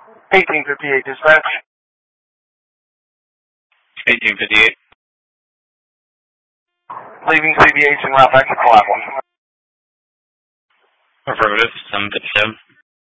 1858 dispatch. 1858. Leaving CBH and route back to Collateral. Affirmative, 757.